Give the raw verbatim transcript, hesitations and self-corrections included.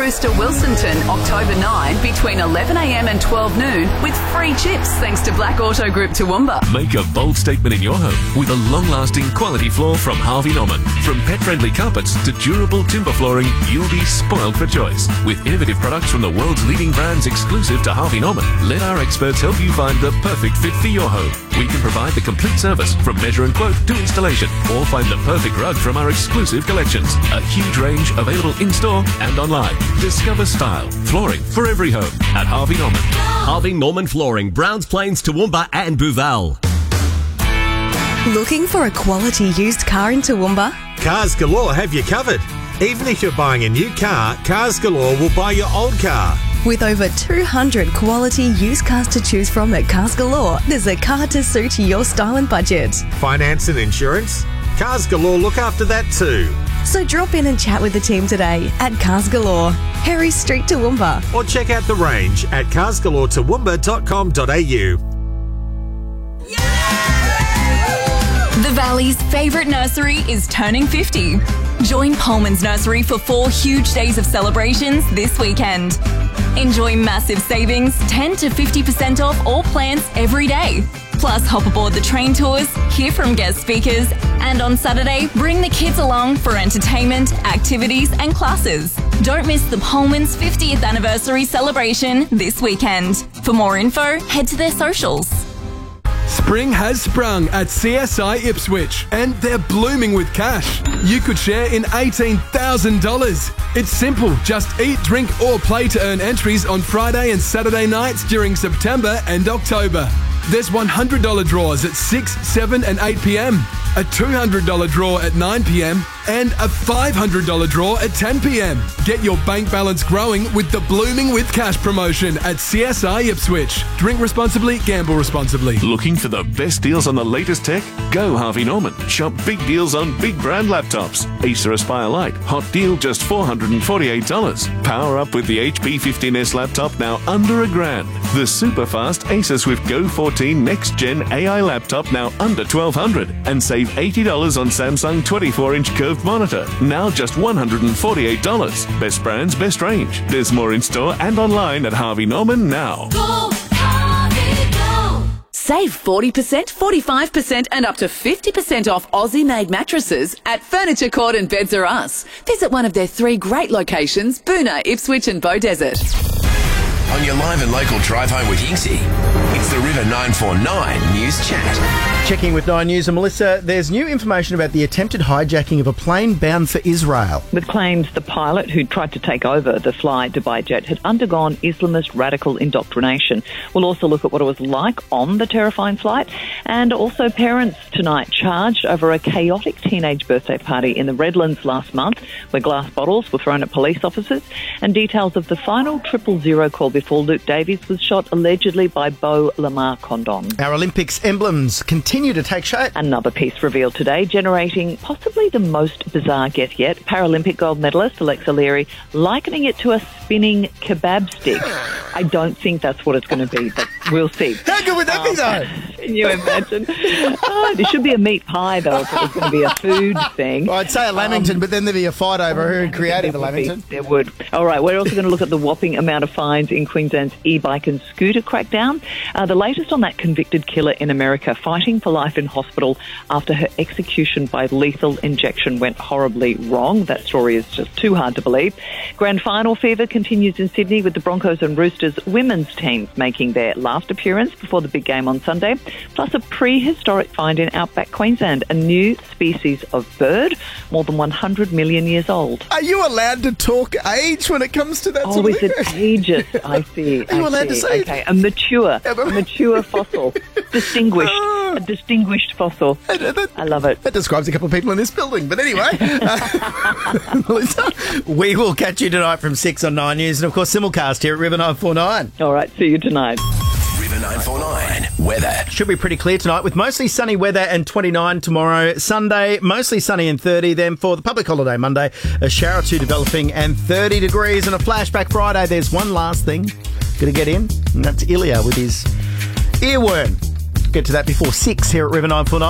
Rooster Wilsonton, October ninth, between eleven a m and twelve noon, with free chips thanks to Black Auto Group Toowoomba. Make a bold statement in your home with a long-lasting quality floor from Harvey Norman. From pet-friendly carpets to durable timber flooring, you'll be spoiled for choice. With innovative products from the world's leading brands exclusive to Harvey Norman, let our experts help you find the perfect fit for your home. We can provide the complete service from measure and quote to installation, or find the perfect rug from our exclusive collections. A huge range available in-store and online. Discover style, flooring for every home at Harvey Norman. Harvey Norman Flooring, Browns Plains, Toowoomba and Booval. Looking for a quality used car in Toowoomba? Cars Galore have you covered. Even if you're buying a new car, Cars Galore will buy your old car. With over two hundred quality used cars to choose from at Cars Galore, there's a car to suit your style and budget. Finance and insurance? Cars Galore look after that too. So drop in and chat with the team today at Cars Galore, Harry Street, Toowoomba. Or check out the range at cars galore toowoomba dot com dot a u. The Valley's favourite nursery is turning fifty. Join Pullman's Nursery for four huge days of celebrations this weekend. Enjoy massive savings, ten to fifty percent off all plants every day. Plus, hop aboard the train tours, hear from guest speakers, and on Saturday, bring the kids along for entertainment, activities and classes. Don't miss the Pullman's fiftieth anniversary celebration this weekend. For more info, head to their socials. Spring has sprung at C S I Ipswich and they're blooming with cash. You could share in eighteen thousand dollars. It's simple, just eat, drink or play to earn entries on Friday and Saturday nights during September and October. There's one hundred dollars draws at six, seven and eight p m, a two hundred dollars draw at nine p m and a five hundred dollars draw at ten p m. Get your bank balance growing with the Blooming with Cash promotion at C S I Ipswich. Drink responsibly, gamble responsibly. Looking for the best deals on the latest tech? Go Harvey Norman. Shop big deals on big brand laptops. Acer Aspire Lite, hot deal just four hundred forty-eight dollars. Power up with the H P fifteen S laptop now under a grand. The super fast Acer Swift Go fourteen next gen A I laptop now under twelve hundred dollars. And save eighty dollars on Samsung twenty-four inch curved monitor, now just one hundred forty-eight dollars. Best brands, best range. There's more in store and online at Harvey Norman now. Go, Harvey, go. Save forty percent, forty-five percent and up to fifty percent off Aussie-made mattresses at Furniture Court and Beds R Us. Visit one of their three great locations, Boonah, Ipswich and Beaudesert. On your live and local drive home with Yingzi, it's the River nine four nine News Chat. Checking with Nine News and Melissa, there's new information about the attempted hijacking of a plane bound for Israel. With claims the pilot who tried to take over the Fly Dubai jet had undergone Islamist radical indoctrination. We'll also look at what it was like on the terrifying flight, and also parents tonight charged over a chaotic teenage birthday party in the Redlands last month where glass bottles were thrown at police officers, and details of the final triple zero call before Luke Davies was shot allegedly by Beau Lamar Condon. Our Olympics emblems continue to take shape. Another piece revealed today, generating possibly the most bizarre guess yet. Paralympic gold medalist Alexa Leary likening it to a spinning kebab stick. I don't think that's what it's going to be, but we'll see. How good would that be, though? Can you imagine? Oh, there should be a meat pie, though, if it was going to be a food thing. Well, I'd say a Lamington, um, but then there'd be a fight over who created the Lamington. Be, there would. All right, we're also going to look at the whopping amount of fines in Queensland's e-bike and scooter crackdown. Uh, the latest on that convicted killer in America fighting for life in hospital after her execution by lethal injection went horribly wrong. That story is just too hard to believe. Grand final fever continues in Sydney with the Broncos and Roosters women's teams making their last appearance before the big game on Sunday. Plus a prehistoric find in outback Queensland, a new species of bird, more than one hundred million years old. Are you allowed to talk age when it comes to that oh, sort of thing? Oh, is it ageist? I see. Are you I allowed see. to say Okay, a mature, a mature fossil. Distinguished. A distinguished fossil. I love it. That describes a couple of people in this building. But anyway, uh, Melissa, we will catch you tonight from six on Nine News. And, of course, simulcast here at River nine four nine. All right, see you tonight. River nine four nine weather. Should be pretty clear tonight with mostly sunny weather and twenty-nine tomorrow. Sunday, mostly sunny and thirty. Then for the public holiday Monday, a shower or two developing and thirty degrees. And a flashback Friday, there's one last thing going to get in, and that's Ilya with his earworm. Get to that before six here at River nine four nine.